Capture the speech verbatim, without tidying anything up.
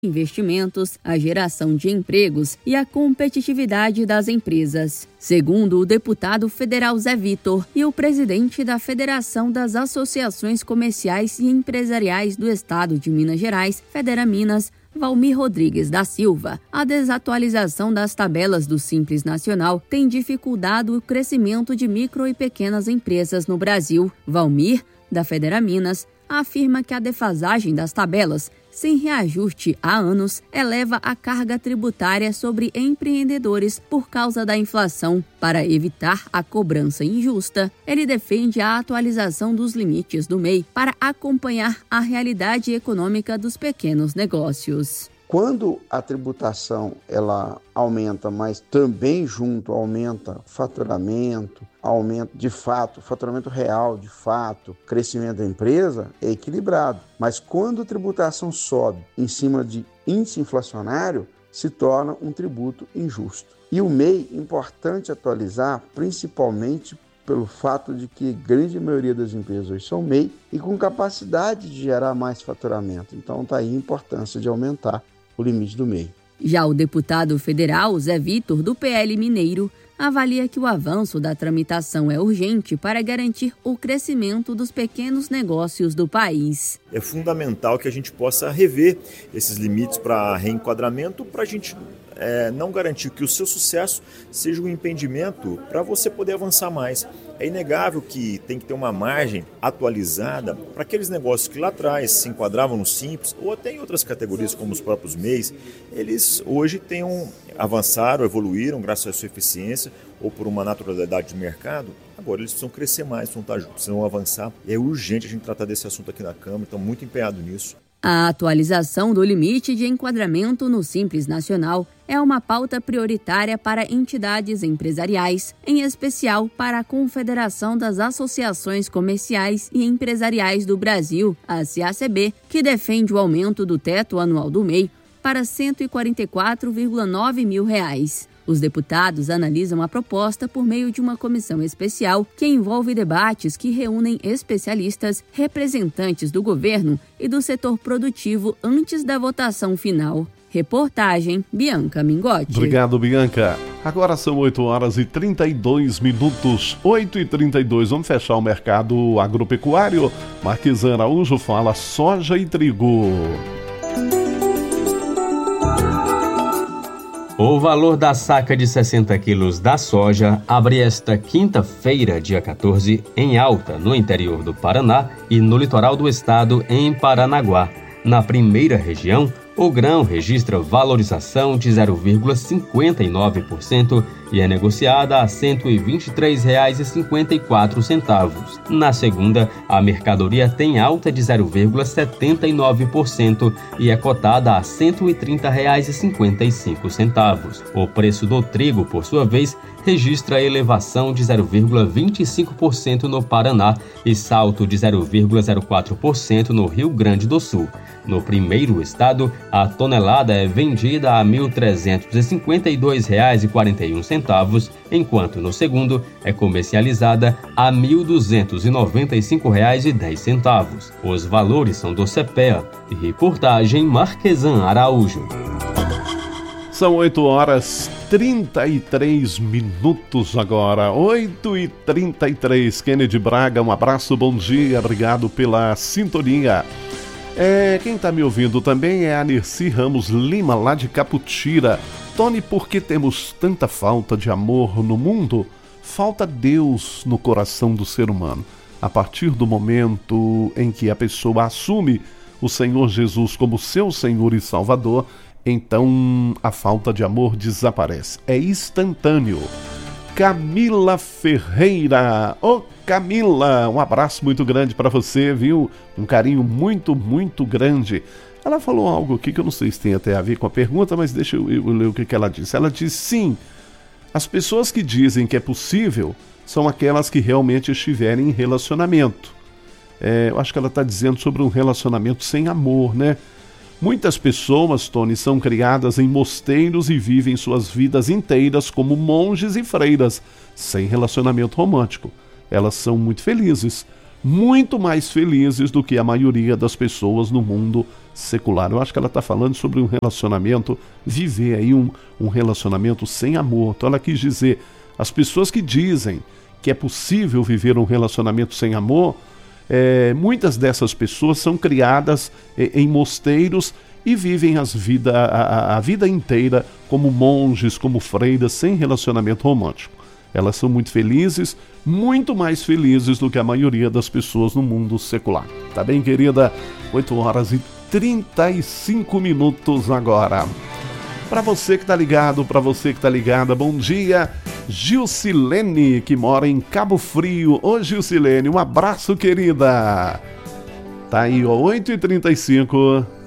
investimentos, a geração de empregos e a competitividade das empresas. Segundo o deputado federal Zé Vitor e o presidente da Federação das Associações Comerciais e Empresariais do Estado de Minas Gerais, Federaminas, Valmir Rodrigues da Silva, a desatualização das tabelas do Simples Nacional tem dificultado o crescimento de micro e pequenas empresas no Brasil. Valmir, da Federaminas, afirma que a defasagem das tabelas, sem reajuste há anos, eleva a carga tributária sobre empreendedores por causa da inflação. Para evitar a cobrança injusta, ele defende a atualização dos limites do M E I para acompanhar a realidade econômica dos pequenos negócios. Quando a tributação ela aumenta, mas também junto aumenta o faturamento, aumento de fato, faturamento real de fato, crescimento da empresa, é equilibrado. Mas quando a tributação sobe em cima de índice inflacionário, se torna um tributo injusto. E o M E I, importante atualizar, principalmente pelo fato de que a grande maioria das empresas hoje são M E I e com capacidade de gerar mais faturamento. Então está aí a importância de aumentar o limite do M E I. Já o deputado federal Zé Vitor, do P L Mineiro, avalia que o avanço da tramitação é urgente para garantir o crescimento dos pequenos negócios do país. É fundamental que a gente possa rever esses limites para reenquadramento, para a gente é, não garantir que o seu sucesso seja um impedimento para você poder avançar mais. É inegável que tem que ter uma margem atualizada para aqueles negócios que lá atrás se enquadravam no Simples ou até em outras categorias como os próprios M E Is, eles hoje tenham, avançaram, evoluíram graças à sua eficiência ou por uma naturalidade de mercado. Agora eles precisam crescer mais, precisam avançar. E é urgente a gente tratar desse assunto aqui na Câmara, estamos muito empenhados nisso. A atualização do limite de enquadramento no Simples Nacional é uma pauta prioritária para entidades empresariais, em especial para a Confederação das Associações Comerciais e Empresariais do Brasil, a C A C B, que defende o aumento do teto anual do M E I para cento e quarenta e quatro vírgula nove mil reais. Os deputados analisam a proposta por meio de uma comissão especial que envolve debates que reúnem especialistas, representantes do governo e do setor produtivo antes da votação final. Reportagem Bianca Mingotti. Obrigado, Bianca. Agora são oito horas e trinta e dois minutos. oito e trinta e dois. Vamos fechar o mercado agropecuário. Marquesan Araújo fala soja e trigo. O valor da saca de sessenta quilos da soja abre esta quinta-feira, dia quatorze, em alta no interior do Paraná e no litoral do estado, em Paranaguá. Na primeira região, o grão registra valorização de zero vírgula cinquenta e nove por cento e é negociada a cento e vinte e três reais e cinquenta e quatro centavos. Na segunda, a mercadoria tem alta de zero vírgula setenta e nove por cento e é cotada a cento e trinta reais e cinquenta e cinco centavos. O preço do trigo, por sua vez, registra elevação de zero vírgula vinte e cinco por cento no Paraná e salto de zero vírgula zero quatro por cento no Rio Grande do Sul. No primeiro estado, a tonelada é vendida a mil trezentos e cinquenta e dois reais e quarenta e um centavos, enquanto no segundo é comercializada a mil duzentos e noventa e cinco reais e dez centavos. Os valores são do CEPEA. Reportagem Marquesan Araújo. São oito horas e trinta e três minutos agora. oito e trinta e três. Kennedy Braga, um abraço, bom dia, obrigado pela sintonia. É, quem está me ouvindo também é a Nerci Ramos Lima, lá de Caputira. Tony, por que temos tanta falta de amor no mundo? Falta Deus no coração do ser humano. A partir do momento em que a pessoa assume o Senhor Jesus como seu Senhor e Salvador, então a falta de amor desaparece. É instantâneo. Camila Ferreira. Ô oh, Camila, um abraço muito grande para você, viu? Um carinho muito, muito grande. Ela falou algo aqui que eu não sei se tem até a ver com a pergunta, mas deixa eu, eu ler o que, que ela disse. Ela disse, sim, as pessoas que dizem que é possível são aquelas que realmente estiverem em relacionamento. É, eu acho que ela está dizendo sobre um relacionamento sem amor, né? Muitas pessoas, Tony, são criadas em mosteiros e vivem suas vidas inteiras como monges e freiras, sem relacionamento romântico. Elas são muito felizes, muito mais felizes do que a maioria das pessoas no mundo secular. Eu acho que ela está falando sobre um relacionamento, viver aí um, um relacionamento sem amor. Então ela quis dizer, as pessoas que dizem que é possível viver um relacionamento sem amor, é, muitas dessas pessoas são criadas é, em mosteiros e vivem as vida, a, a vida inteira como monges, como freiras, sem relacionamento romântico. Elas são muito felizes, muito mais felizes do que a maioria das pessoas no mundo secular. Tá bem, querida? oito horas e trinta e cinco minutos agora. Para você que tá ligado, para você que tá ligada, bom dia, Gilcilene, que mora em Cabo Frio. Ô, Gilcilene, um abraço, querida. Tá aí, ó, oito e trinta e cinco.